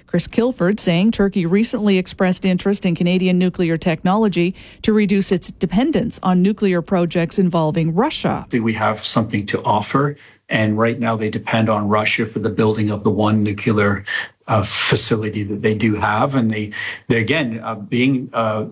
Chris Kilford saying Turkey recently expressed interest in Canadian nuclear technology to reduce its dependence on nuclear projects involving Russia. We have something to offer, and right now they depend on Russia for the building of the one nuclear facility that they do have. And they again, being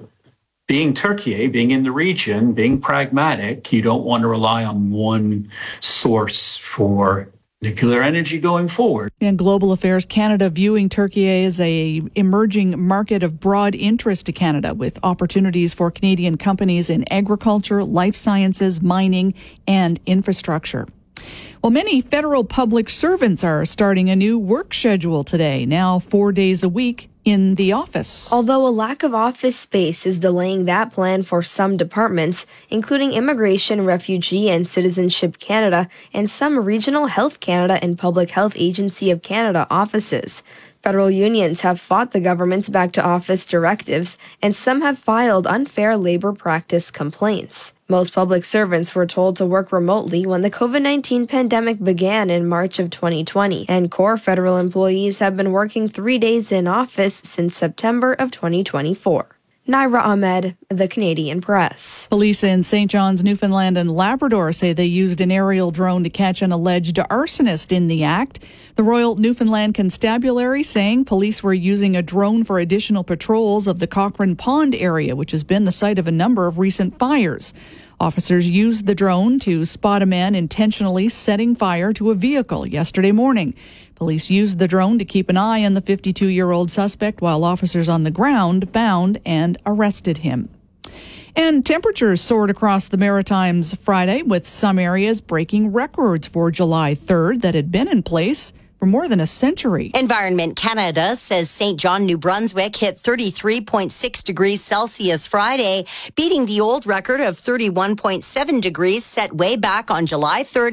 Turkey, being in the region, being pragmatic, you don't want to rely on one source for nuclear energy going forward. And Global Affairs Canada viewing Turkey as a emerging market of broad interest to Canada, with opportunities for Canadian companies in agriculture, life sciences, mining, and infrastructure. Well, many federal public servants are starting a new work schedule today, now 4 days a week in the office. Although a lack of office space is delaying that plan for some departments, including Immigration, Refugee and Citizenship Canada and some Regional Health Canada and Public Health Agency of Canada offices. Federal unions have fought the government's back-to-office directives, and some have filed unfair labor practice complaints. Most public servants were told to work remotely when the COVID-19 pandemic began in March of 2020, and core federal employees have been working 3 days in office since September of 2024. Naira Ahmed, The Canadian Press. Police in St. John's, Newfoundland and Labrador say they used an aerial drone to catch an alleged arsonist in the act. The Royal Newfoundland Constabulary saying police were using a drone for additional patrols of the Cochrane Pond area, which has been the site of a number of recent fires. Officers used the drone to spot a man intentionally setting fire to a vehicle yesterday morning. Police used the drone to keep an eye on the 52-year-old suspect while officers on the ground found and arrested him. And temperatures soared across the Maritimes Friday, with some areas breaking records for July 3rd that had been in place for more than a century. Environment Canada says St. John, New Brunswick hit 33.6 degrees Celsius Friday, beating the old record of 31.7 degrees set way back on July 3rd,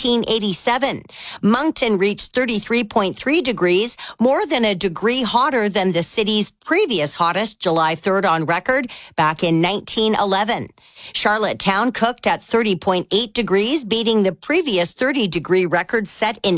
1887. Moncton reached 33.3 degrees, more than a degree hotter than the city's previous hottest July 3rd on record back in 1911. Charlottetown cooked at 30.8 degrees, beating the previous 30-degree record set in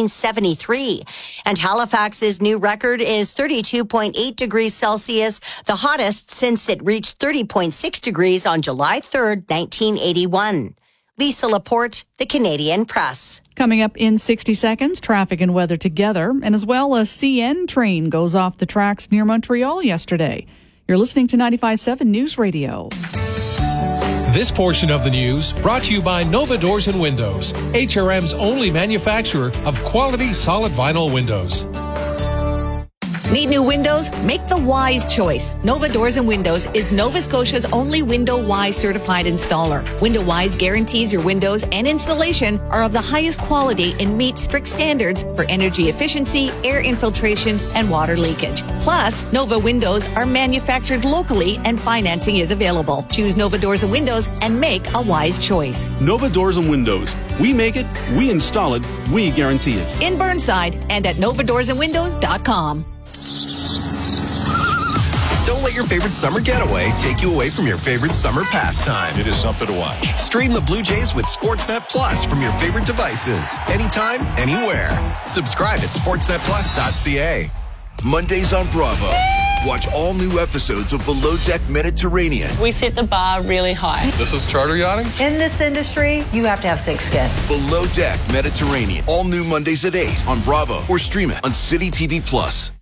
1873. And Halifax's new record is 32.8 degrees Celsius, the hottest since it reached 30.6 degrees on July 3rd, 1981. Lisa Laporte, The Canadian Press. Coming up in 60 seconds, traffic and weather together, and as well, a CN train goes off the tracks near Montreal yesterday. You're listening to 95.7 News Radio. This portion of the news brought to you by Nova Doors and Windows, HRM's only manufacturer of quality solid vinyl windows. Need new windows? Make the wise choice. Nova Doors and Windows is Nova Scotia's only Window Wise certified installer. Window Wise guarantees your windows and installation are of the highest quality and meet strict standards for energy efficiency, air infiltration, and water leakage. Plus, Nova Windows are manufactured locally and financing is available. Choose Nova Doors and Windows and make a wise choice. Nova Doors and Windows. We make it, we install it, we guarantee it. In Burnside and at novadoorsandwindows.com. Don't let your favorite summer getaway take you away from your favorite summer pastime. It is something to watch. Stream the Blue Jays with Sportsnet Plus from your favorite devices. Anytime, anywhere. Subscribe at sportsnetplus.ca. Mondays on Bravo. Watch all new episodes of Below Deck Mediterranean. We set the bar really high. This is charter yachting. In this industry, you have to have thick skin. Below Deck Mediterranean. All new Mondays at 8 on Bravo or stream it on City TV Plus.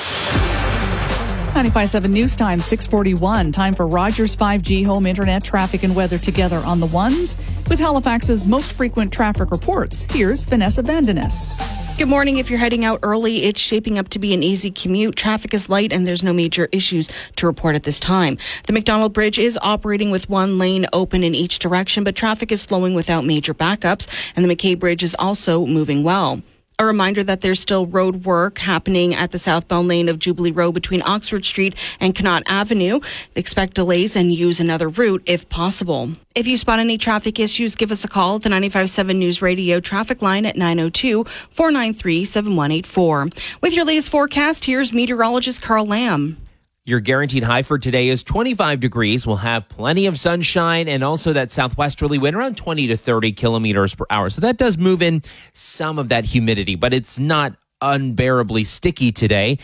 95.7 News Time, 6:41. Time for Rogers 5G home internet traffic and weather together on the ones with Halifax's most frequent traffic reports. Here's Vanessa Vandenes. Good morning. If you're heading out early, it's shaping up to be an easy commute. Traffic is light and there's no major issues to report at this time. The McDonald Bridge is operating with one lane open in each direction, but traffic is flowing without major backups, and the McKay Bridge is also moving well. A reminder that there's still road work happening at the southbound lane of Jubilee Road between Oxford Street and Connaught Avenue. Expect delays and use another route if possible. If you spot any traffic issues, give us a call at the 95.7 News Radio traffic line at 902-493-7184. With your latest forecast, here's meteorologist Carl Lamb. Your guaranteed high for today is 25 degrees. We'll have plenty of sunshine and also that southwesterly wind around 20 to 30 kilometers per hour. So that does move in some of that humidity, but it's not unbearably sticky today.